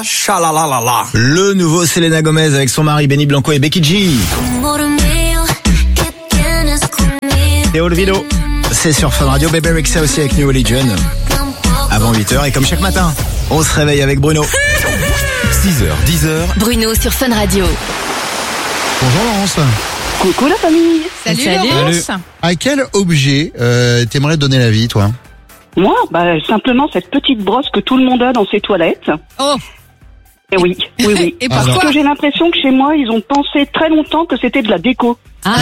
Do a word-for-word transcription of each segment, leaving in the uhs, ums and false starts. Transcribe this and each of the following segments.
Chalalalala. Le nouveau Selena Gomez avec son mari Benny Blanco et Becky G. Théo le Vilo. C'est sur Fun Radio. Bébé Rexha aussi avec New Religion. Avant huit heures et comme chaque matin, on se réveille avec Bruno. six heures, dix heures. Bruno sur Fun Radio. Bonjour Laurence. Coucou la famille. Salut, Salut. Laurence. À quel objet euh, t'aimerais donner la vie, toi? Moi, bah, simplement cette petite brosse que tout le monde a dans ses toilettes. Oh. Et oui, oui, oui. Et Alors. Parce que j'ai l'impression que chez moi, ils ont pensé très longtemps que c'était de la déco. Ah.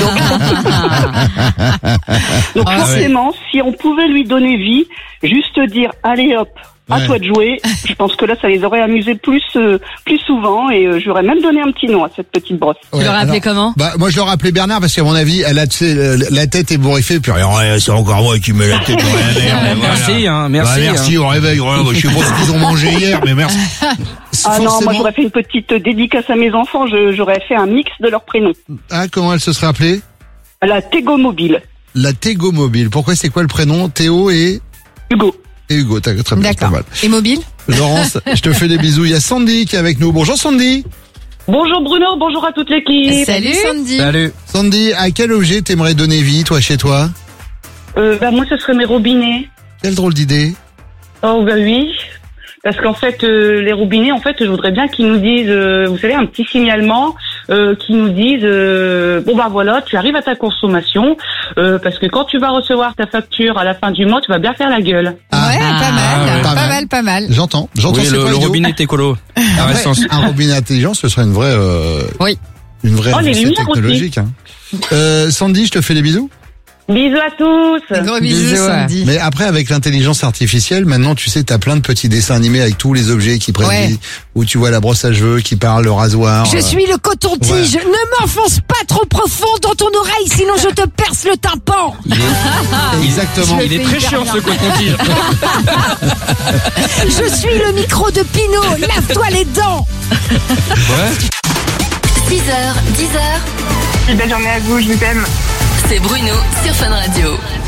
Donc Ah, forcément, si on pouvait lui donner vie, juste dire allez hop, à Ouais. toi de jouer, je pense que là, ça les aurait amusés plus, euh, plus souvent et euh, j'aurais même donné un petit nom à cette petite brosse. Tu l'aurais appelé alors, comment? Bah moi je l'aurais appelé Bernard parce qu'à mon avis elle a tu sais, le- la tête ébouriffée puis rien, ouais, c'est encore moi qui mets la tête dans la mer. Merci, hein, merci. Bah, merci hein. au réveil. Ouais, bah, je sais pas ce qu'ils ont mangé hier mais merci. Ah non, moi Forcément- j'aurais fait une petite dédicace à mes enfants, je- j'aurais fait un mix de leurs prénoms. Ah, comment elle se serait appelée? La Tego Mobile. La Tego Mobile. Pourquoi, c'est quoi le prénom? Théo et, Hugo. et Hugo. T'as très bien, c'est pas mal. Et mobile? Laurence, je te fais des bisous. Il y a Sandy qui est avec nous. Bonjour Sandy. Bonjour Bruno, bonjour à toute l'équipe. Salut Sandy. Salut. Sandy, à quel objet t'aimerais donner vie, toi, chez toi? Euh, bah, moi, ce serait mes robinets. Quelle drôle d'idée. Oh bah oui, parce qu'en fait, euh, les robinets, en fait, je voudrais bien qu'ils nous disent, euh, vous savez, un petit signalement, euh, qui nous disent, euh, bon bah voilà, tu arrives à ta consommation, euh, parce que quand tu vas recevoir ta facture à la fin du mois, tu vas bien faire la gueule. Ah, Ouais, pas mal, ouais. pas, Pas mal. mal, pas mal. J'entends. J'entends. Oui, c'est le, quoi, le Guillaume robinet est écolo. Un, Ah, vrai- essence. un robinet intelligent, ce serait une vraie, euh, Oui. une vraie Oh, les avancée lumières technologique. Hein. Euh, Sandy, je te fais des bisous. Bisous à tous. Gros bisous, Bisous, ouais. Sandy. Mais après, avec l'intelligence artificielle, maintenant, tu sais, t'as plein de petits dessins animés avec tous les objets qui prédisent, Ouais. où tu vois la brosse à cheveux qui parle, le rasoir. Je euh, suis le coton-tige. Ne m'enfonce pas trop profond dans ton oreille, sinon je te perce le tympan. Exactement. Je Il est fais très hyper chiant bien. ce coton-tige. Je suis le micro de Pinot. Lave-toi les dents. Ouais. six heures, dix heures. Belle journée à vous, je vous aime. C'est Bruno sur Fun Radio.